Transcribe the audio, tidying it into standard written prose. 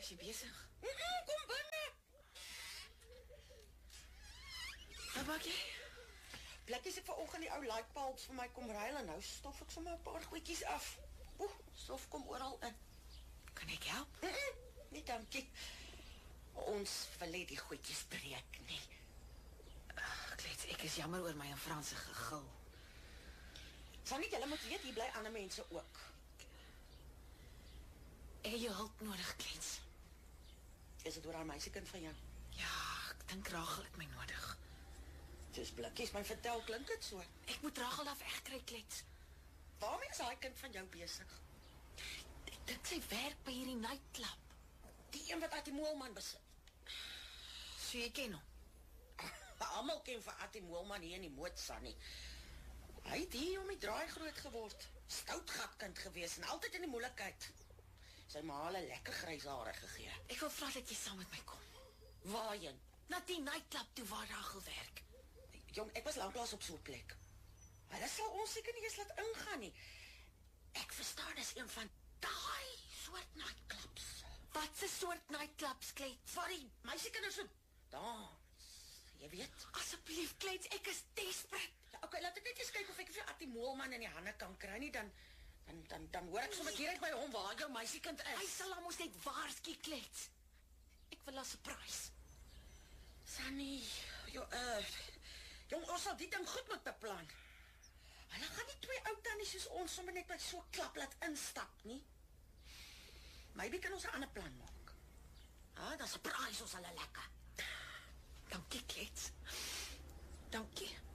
Is jy besig? Kom binne. Wat maak jy? Blikkies het vanoggend die ou lightbulbs vir my kom ruil en nou stof ek sommer 'n paar goedjies af. Stof kom oral in. Kan ek help? Nee, dankie. Ons wil nie die goedjies breek nie. Klets, ek is jammer oor my en Frans se gegil. Sal nie julle moet weet, hier bly ander mense ook. Ek het jou hulp nodig, Klets. Is dit oor haar meisiekind van jou? Ja, ek dink Rachel het my nodig. Soos blikkies my vertel, klink dit so. Ek moet Rachel af wegkry, Klets. Waarmee is daai kind van jou besig? Ek dink sy werk by hierdie nightclub. Die een wat Attie Moelman besit. So jy ken hom? Almal ken vir Attie Moelman hier in die Mootsa nie. Hy het hier om die draai groot geword. Stoutgatkind gewees en altyd in die moeilikheid. Sy ma het 'n lekker grys hare gegee. Ek wil vra dat jy saam met my kom. Waarheen? Na die nightclub toe waar Rachel werk. Jong, ek was lanklaas op so 'n plek. Hulle sal ons seker nie eens laat ingaan nie. Ek verstaan, dis een van daai soort nightclubs. Wat 'n soort nightclubs, Klets? Waar die meisiekinders so dans. Jy weet. Asseblief, Klets, ek is desperate. Ja, okay, laat ek net eens kyk of ek vir Attie Moelman in die hande kan kry nie, dan hoor ek sommer direk by hom waar jou meisiekind is. Hy sal ons net waarsku, Klets. Ek wil 'n surprise. Sunny, jong, ons sal die ding goed moet beplan. Hulle gaan nie twee ou tannies soos ons sommer net met so 'n klap laat instap nie. Maybe kan ons 'n ander plan maak. Dan surprise ons hulle lekker. Dankie, Klets. Dankie.